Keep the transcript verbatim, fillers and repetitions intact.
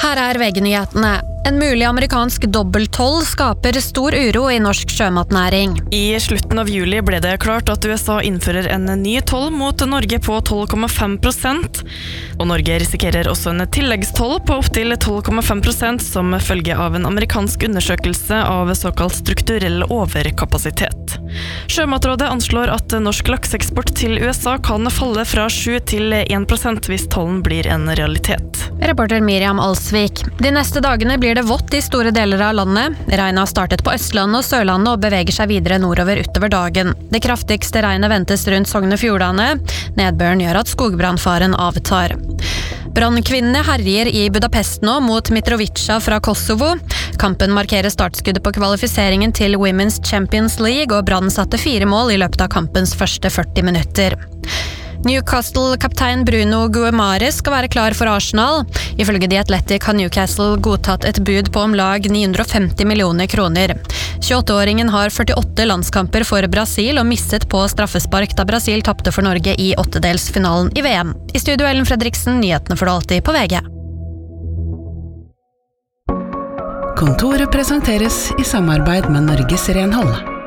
Her er V G-nyhetene. En mulig amerikansk dobbelttoll skaper stor uro i norsk sjømatnæring. I slutten av juli ble det klart at U S A innfører en ny toll mot Norge på tolv komma fem prosent. Og Norge risikerer også en tilleggstoll på opptil tolv komma fem prosent som følge av en amerikansk undersøkelse av såkalt strukturell overkapasitet. Sjømatrådet anslår at norsk lakseeksport til U S A kan falle fra sju til en prosent hvis tollen blir en realitet. Reporter Miriam Alsvik. De neste dagene blir det vått i store deler av landet. Regnet har startet på Østlandet og Sørlandet og beveger seg videre nordover utover dagen. Det kraftigste regnet ventes rundt Sogne Fjordane. Nedbøren gjør at skogbrannfaren avtar. Brannkvinnene herjer i Budapest nå mot Mitrovica fra Kosovo. Kampen markerer startskuddet på kvalifiseringen til Women's Champions League, og Brann satte fire mål i løpet av kampens første førti minutter. Newcastle-kaptein Bruno Guimaraes skal være klar for Arsenal. Ifølge The Athletic har Newcastle godtatt et bud på om lag ni hundre og femti millioner kroner. tjueåtte-åringen har førtiåtte landskamper for Brasil og mistet på straffespark da Brasil tapte for Norge i åttedelsfinalen i V M. I studio Ellen Fredriksen, nyhetene får du alltid på V G. Kontoret presenteres i samarbeid med Norges Renhold.